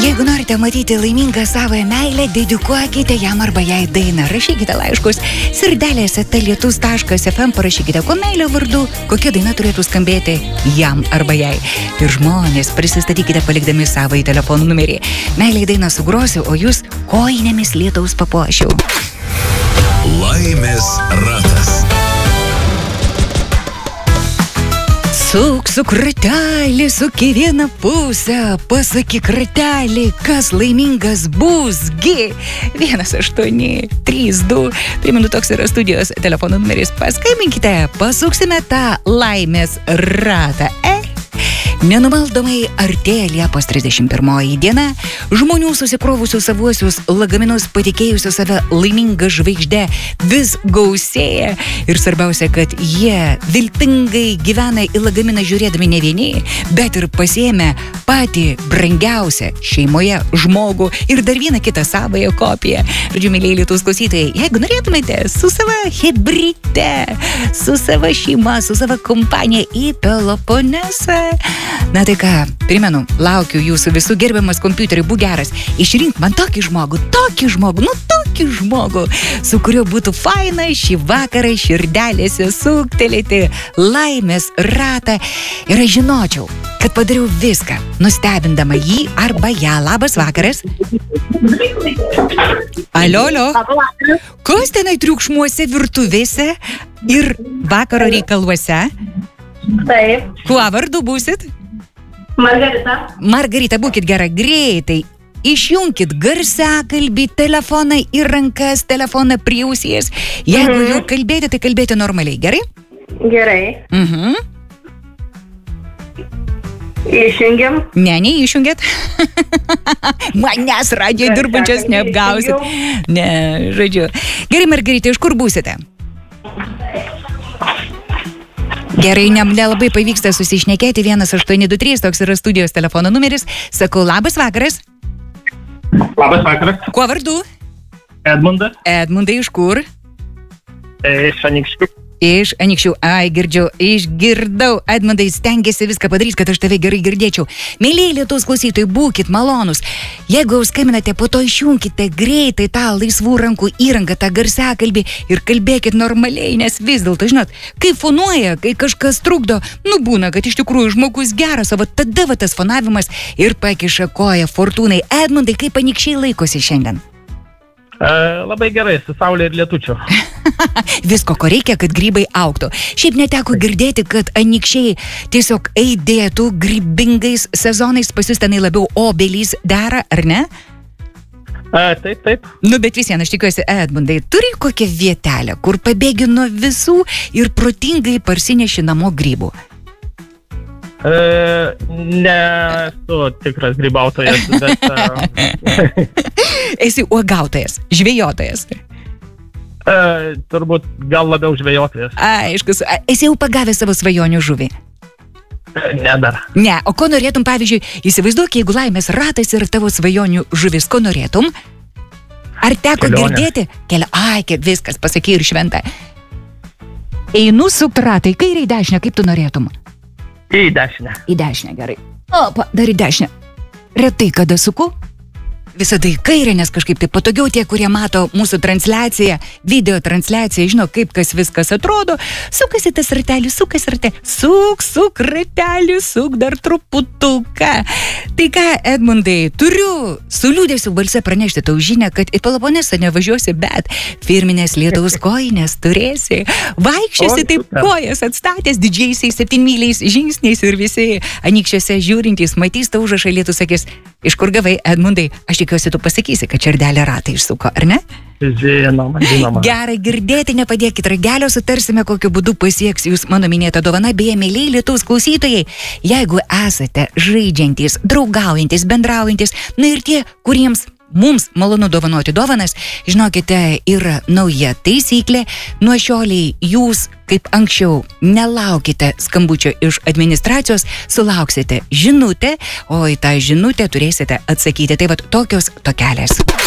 Jeigu norite matyti laimingą savoją meilę, dedikuokite jam arba jai dainą. Rašykite laiškus sirdelės@lietus.fm, parašykite, ko meilio vardu, kokia daina turėtų skambėti jam arba jai. Ir žmonės, prisistatykite palikdami savąjį telefonų numerį. Meiliai dainą sugrosiu, o jūs kojinėmis lietaus papuošiu. Laimės ratas. Suk ratelį, suk į vieną pusę, pasakyk ratelį, kas laimingas busgi. 1-8-3-2. Primenu, toks yra studijos telefono numeris. Paskambinkite, pasuksime tą laimės ratą. Nenumaldomai artėja Liepos 31 diena. Žmonių susikrovusių savuosius lagaminus, patikėjusių save laimingą žvaigždę, vis gausėja. Ir svarbiausia, kad jie viltingai gyvena į lagaminą žiūrėdami ne vieni, bet ir pasiėmę patį brangiausią šeimoje žmogų ir dar vieną kitą savąją kopiją. Žodžiu, mėlyje Lietuvos klausytojai, jeigu norėtumėte su sava hebryte, su sava šeima, su sava kompanija į Peloponesą, na tai ką, primenu, laukiu jūsų visų, gerbiamas kompiuteriu, būk geras, išrink man tokį žmogų, tokį žmogų, su kuriuo būtų faina šį vakarą širdelėse suktelėti laimės ratą. Ir aš žinočiau, kad padariau viską, nustebindama jį arba ją. Labas vakaras. Alio. Kas tenai triukšmuose virtuvėse ir vakaro reikaluose? Taip. Kuo vardu būsit? Margarita, būkit gera, greitai. Išjunkit garsiakalbį, telefoną į rankas, telefoną prie ausies. Jeigu jau kalbėti, tai kalbėti normaliai, gerai? Gerai. Išjungiam? Ne, neišjungėt. Manęs radijo dirbančios neapgausit. Ne, žodžiu. Gerai, Margarita, iš kur būsite? Gerai, nelabai pavyksta susišnekėti. 1-8-2-3, toks yra studijos telefono numeris. Sakau, labas vakaras. Labas vakaras. Kuo vardu? Edmundas. Edmundai, iš kur? Iš Anykščių. Iš Anykščių. Ai, išgirdau. Edmundai, stengiasi viską padaryti, kad aš tave gerai girdėčiau. Mėlyje Lietuvos klausytojai, būkit malonus. Jeigu jau skambinate, po to išjunkite greitai tą laisvų rankų įrangą, tą garsiakalbį ir kalbėkit normaliai, nes vis dėlto, žinot, kai fonuoja, kai kažkas trukdo, būna, kad iš tikrųjų žmogus geras, o tada tas fonavimas ir pakiša koją fortūnai. Edmundai, kaip Anykščiai laikosi šiandien? Labai gerai, su saulė ir lietučiu. Visko, ko reikia, kad grybai augtų. Šiaip neteko girdėti, kad Anykščiai tiesiog eidėtų grybingais sezonais, pas jūs tenai labiau obelys dera, ar ne? Taip. Bet vis vien, aš tikiuosi, Edmundai, turi kokią vietelę, kur pabėgi nuo visų ir protingai parsineši namo grybų? Nesu tikras grybautojas, bet... Esi uogautojas, žvejotojas. Turbūt gal labiau žvejotojas. Aiškus, esi jau pagavęs savo svajonių žuvį? Ne dar. Ne, o ko norėtum, pavyzdžiui, įsivaizduok, jeigu laimės ratas yra tavo svajonių žuvis, ko norėtum? Ar teko girdėti? Viskas, pasakai ir šventa. Einu sukt ratai, kairę į dešinę, kaip tu norėtum? Į dešinę. Į dešinę, gerai. Opa, dar į dešinę. Retai kada suku? Visada į kairę, nes kažkaip tai patogiau tie, kurie mato mūsų transliaciją, video transliaciją, žino, kaip kas viskas atrodo. Sukasi tas ratelis, suk ratelį, suk dar truputuką. Tai ką, Edmundai, turiu su liūdėsiu balse pranešti tau žinią, kad į Peloponesą nevažiuosi, bet firminės Lietuvos kojinės turėsi. Vaikščiosi taip kojas atstatęs didžiaisiais 7-myliais žingsniais ir visi Anykščiuose žiūrintys matys tau užrašą Lietus sakys, iš kur gavai, Edmundai, aš tikiuosi, tu pasakysi, kad širdelė ratai išsuko, ar ne? Žinoma. Gerai girdėti, nepadėkit ragelio, sutarsime, kokiu būdu pasieks jūs mano minėta dovana. Beje, mėlyje Lietuvos klausytojai, jeigu esate žaidžiantys, draugaujantis, bendraujantis, na ir tie, kuriems mums malonu dovanoti dovanas, žinokite, yra nauja taisyklė. Nuo šioliai jūs, kaip anksčiau, nelaukite skambučio iš administracijos, sulauksite žinutę, o į tą žinutę turėsite atsakyti. Tai vat tokios tokelės.